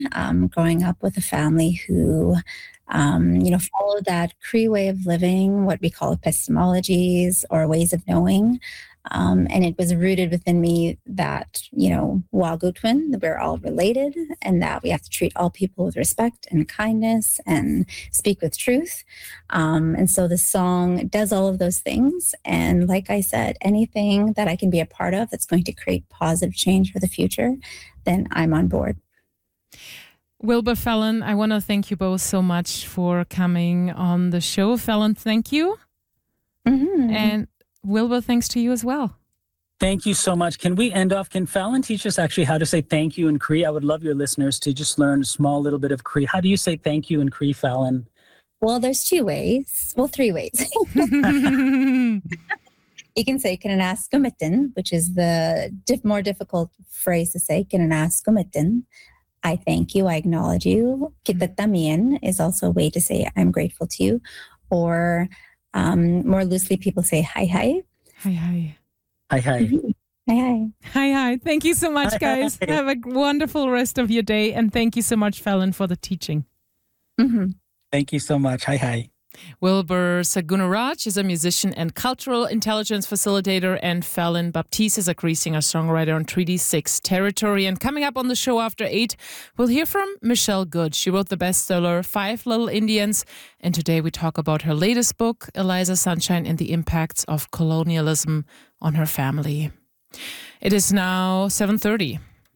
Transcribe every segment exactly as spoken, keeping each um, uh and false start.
um, growing up with a family who, um, you know, followed that Cree way of living, what we call epistemologies or ways of knowing. Um, and it was rooted within me that, you know, Wagutwin, that we're all related and that we have to treat all people with respect and kindness and speak with truth. Um, and so the song does all of those things. And like I said, anything that I can be a part of that's going to create positive change for the future, then I'm on board. Wilbur Fallon, I want to thank you both so much for coming on the show. Fallon, thank you. Mm-hmm. And Wilbur, thanks to you as well. Thank you so much. Can we end off? Can Fallon teach us actually how to say thank you in Cree? I would love your listeners to just learn a small little bit of Cree. How do you say thank you in Cree, Fallon? Well, there's two ways. Well, three ways. You can say kinanaskumitin, which is the diff- more difficult phrase to say, kinanaskumitin. I thank you, I acknowledge you. Kitatamian is also a way to say I'm grateful to you. Or um, more loosely, people say hi, hi. Hi, hi. Hi, hi. Hi, hi. Hi, hi. Thank you so much, guys. Hi, hi. Have a wonderful rest of your day. And thank you so much, Fallon, for the teaching. Mm-hmm. Thank you so much. Hi, hi. Wilbur Sagunaraj is a musician and cultural intelligence facilitator, and Fallon Baptiste is a Cree singer-songwriter on Treaty six territory. And coming up on the show after eight, we'll hear from Michelle Good. She wrote the bestseller Five Little Indians, and today we talk about her latest book, Eliza Sunshine and the Impacts of Colonialism on Her Family. It is now seven thirty.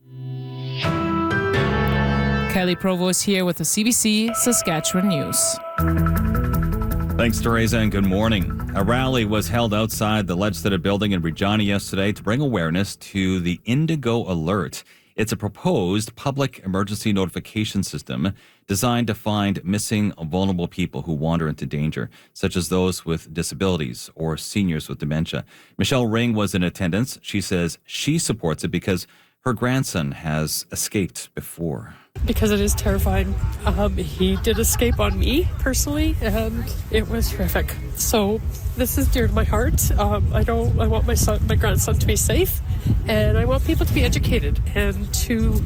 Kelly Provo is here with the C B C Saskatchewan News. Thanks, Teresa, and good morning. A rally was held outside the Legislative Building in Regina yesterday to bring awareness to the Indigo Alert. It's a proposed public emergency notification system designed to find missing vulnerable people who wander into danger, such as those with disabilities or seniors with dementia. Michelle Ring was in attendance. She says she supports it because her grandson has escaped before. Because it is terrifying. Um, he did escape on me personally, and it was horrific. So this is dear to my heart. Um, I don't. I want my son, my grandson, to be safe, and I want people to be educated and to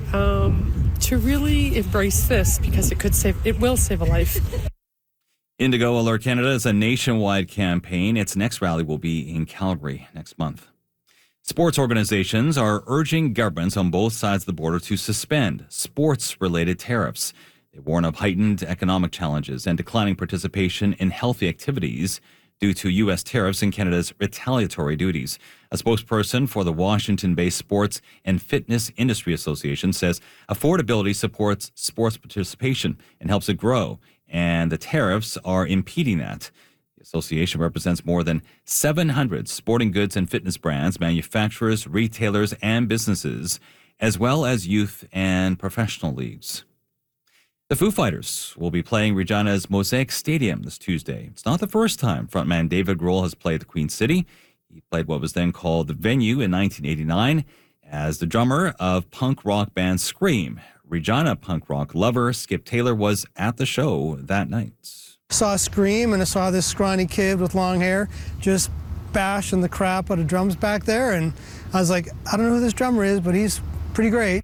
um, to really embrace this because it could save. It will save a life. Indigo Alert Canada is a nationwide campaign. Its next rally will be in Calgary next month. Sports organizations are urging governments on both sides of the border to suspend sports-related tariffs. They warn of heightened economic challenges and declining participation in healthy activities due to U S tariffs and Canada's retaliatory duties. A spokesperson for the Washington-based Sports and Fitness Industry Association says affordability supports sports participation and helps it grow, and the tariffs are impeding that. The association represents more than seven hundred sporting goods and fitness brands, manufacturers, retailers, and businesses, as well as youth and professional leagues. The Foo Fighters will be playing Regina's Mosaic Stadium this Tuesday. It's not the first time frontman David Grohl has played the Queen City. He played what was then called the Venue in nineteen eighty-nine as the drummer of punk rock band Scream. Regina punk rock lover Skip Taylor was at the show that night. Saw Scream, and I saw this scrawny kid with long hair just bashing the crap out of drums back there, and I was like, I don't know who this drummer is, but he's pretty great.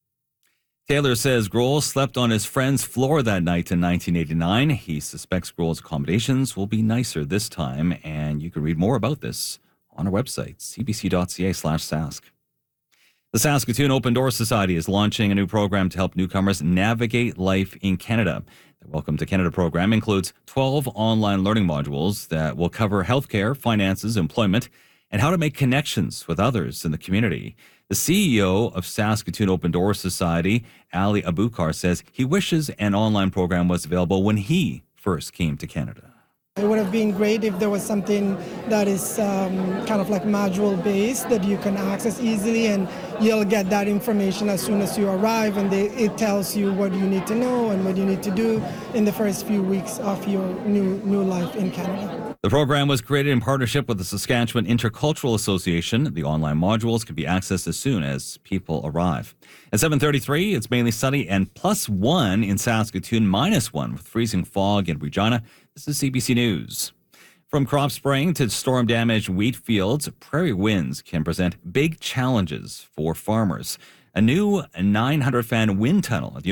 Taylor says Grohl slept on his friend's floor that night in nineteen eighty-nine. He suspects Grohl's accommodations will be nicer this time, and you can read more about this on our website, cbc.ca slash sask. The Saskatoon Open Door Society is launching a new program to help newcomers navigate life in Canada. The Welcome to Canada program includes twelve online learning modules that will cover healthcare, finances, employment, and how to make connections with others in the community. The C E O of Saskatoon Open Door Society, Ali Abukar, says he wishes an online program was available when he first came to Canada. It would have been great if there was something that is um, kind of like module based that you can access easily, and you'll get that information as soon as you arrive, and they, it tells you what you need to know and what you need to do in the first few weeks of your new new life in Canada. The program was created in partnership with the Saskatchewan Intercultural Association. The online modules can be accessed as soon as people arrive. At seven thirty-three, it's mainly sunny and plus one in Saskatoon, minus one with freezing fog in Regina. This is C B C News. From crop spraying to storm-damaged wheat fields, prairie winds can present big challenges for farmers. A new nine hundred fan wind tunnel at the